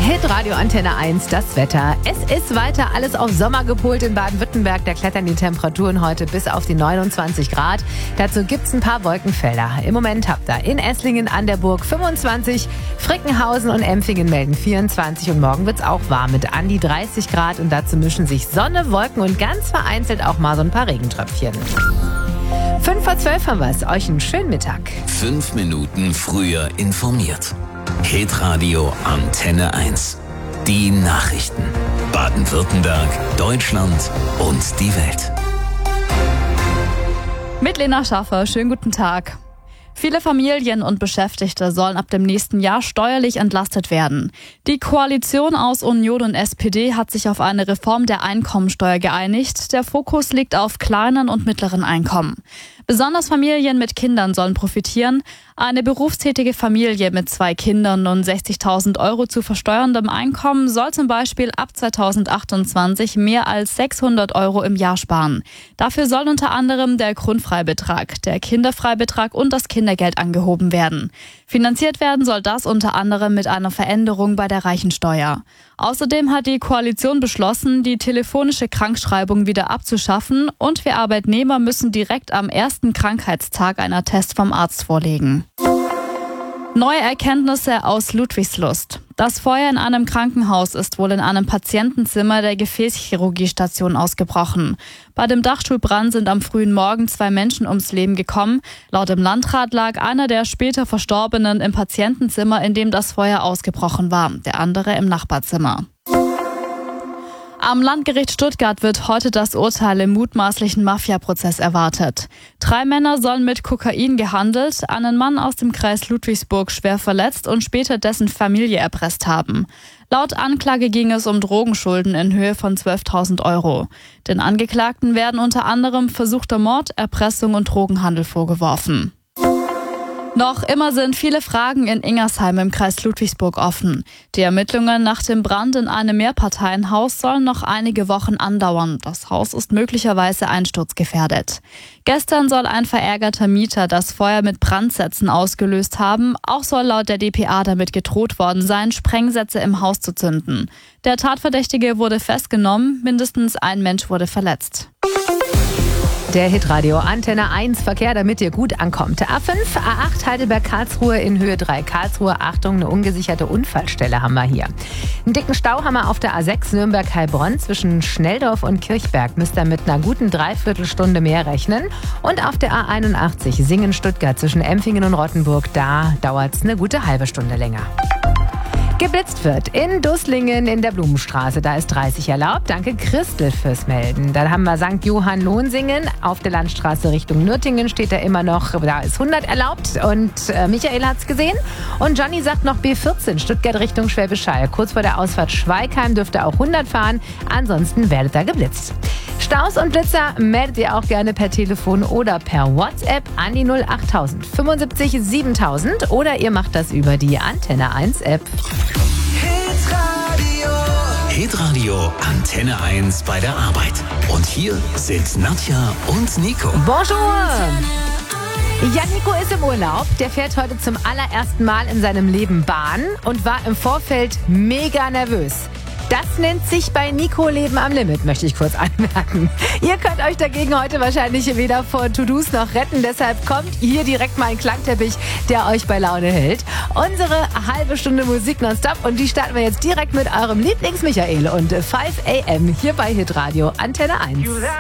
Hitradio Antenne 1, das Wetter. Es ist weiter alles auf Sommer gepolt in Baden-Württemberg. Da klettern die Temperaturen heute bis auf die 29 Grad. Dazu gibt's ein paar Wolkenfelder. Im Moment habt ihr in Esslingen an der Burg 25, Frickenhausen und Empfingen melden 24 und morgen wird's auch warm mit an die 30 Grad und dazu mischen sich Sonne, Wolken und ganz vereinzelt auch mal so ein paar Regentröpfchen. 11:05 haben wir's. Euch einen schönen Mittag. 5 Minuten früher informiert. Hitradio Antenne 1. Die Nachrichten. Baden-Württemberg, Deutschland und die Welt. Mit Lena Schaffer, schönen guten Tag. Viele Familien und Beschäftigte sollen ab dem nächsten Jahr steuerlich entlastet werden. Die Koalition aus Union und SPD hat sich auf eine Reform der Einkommensteuer geeinigt. Der Fokus liegt auf kleinen und mittleren Einkommen. Besonders Familien mit Kindern sollen profitieren. Eine berufstätige Familie mit 2 Kindern und 60.000 Euro zu versteuerndem Einkommen soll zum Beispiel ab 2028 mehr als 600 Euro im Jahr sparen. Dafür soll unter anderem der Grundfreibetrag, der Kinderfreibetrag und das Kindergeld angehoben werden. Finanziert werden soll das unter anderem mit einer Veränderung bei der Reichensteuer. Außerdem hat die Koalition beschlossen, die telefonische Krankschreibung wieder abzuschaffen und wir Arbeitnehmer müssen direkt am ersten Krankheitstag einen Attest vom Arzt vorlegen. Neue Erkenntnisse aus Ludwigslust. Das Feuer in einem Krankenhaus ist wohl in einem Patientenzimmer der Gefäßchirurgiestation ausgebrochen. Bei dem Dachstuhlbrand sind am frühen Morgen 2 Menschen ums Leben gekommen. Laut dem Landrat lag einer der später Verstorbenen im Patientenzimmer, in dem das Feuer ausgebrochen war, der andere im Nachbarzimmer. Am Landgericht Stuttgart wird heute das Urteil im mutmaßlichen Mafia-Prozess erwartet. 3 Männer sollen mit Kokain gehandelt, einen Mann aus dem Kreis Ludwigsburg schwer verletzt und später dessen Familie erpresst haben. Laut Anklage ging es um Drogenschulden in Höhe von 12.000 Euro. Den Angeklagten werden unter anderem versuchter Mord, Erpressung und Drogenhandel vorgeworfen. Noch immer sind viele Fragen in Ingersheim im Kreis Ludwigsburg offen. Die Ermittlungen nach dem Brand in einem Mehrparteienhaus sollen noch einige Wochen andauern. Das Haus ist möglicherweise einsturzgefährdet. Gestern soll ein verärgerter Mieter das Feuer mit Brandsätzen ausgelöst haben. Auch soll laut der dpa damit gedroht worden sein, Sprengsätze im Haus zu zünden. Der Tatverdächtige wurde festgenommen, mindestens ein Mensch wurde verletzt. Der Hitradio Antenne 1 Verkehr, damit ihr gut ankommt. A5, A8 Heidelberg-Karlsruhe in Höhe 3 Karlsruhe. Achtung, eine ungesicherte Unfallstelle haben wir hier. Einen dicken Stau haben wir auf der A6 Nürnberg-Heilbronn zwischen Schnelldorf und Kirchberg. Müsst ihr mit einer guten Dreiviertelstunde mehr rechnen. Und auf der A81 Singen-Stuttgart zwischen Empfingen und Rottenburg. Da dauert es eine gute halbe Stunde länger. Geblitzt wird in Dusslingen in der Blumenstraße. Da ist 30 erlaubt. Danke Christel fürs Melden. Dann haben wir St. Johann Lohnsingen. Auf der Landstraße Richtung Nürtingen steht da immer noch, da ist 100 erlaubt. Und Michael hat's gesehen. Und Johnny sagt noch B14 Stuttgart Richtung Schwäbisch Hall. Kurz vor der Ausfahrt Schweigheim dürft ihr auch 100 fahren. Ansonsten werdet ihr geblitzt. Staus und Blitzer meldet ihr auch gerne per Telefon oder per WhatsApp an die 08000 75 7000 oder ihr macht das über die Antenne 1 App. Hitradio Antenne 1 bei der Arbeit. Und hier sind Nadja und Nico. Bonjour! Ja, Nico ist im Urlaub. Der fährt heute zum allerersten Mal in seinem Leben Bahn und war im Vorfeld mega nervös. Das nennt sich bei Nico Leben am Limit, möchte ich kurz anmerken. Ihr könnt euch dagegen heute wahrscheinlich weder vor To-Dos noch retten. Deshalb kommt hier direkt mal ein Klangteppich, der euch bei Laune hält. Unsere halbe Stunde Musik nonstop und die starten wir jetzt direkt mit eurem Lieblings-Michael und 5 AM hier bei Hitradio Antenne 1.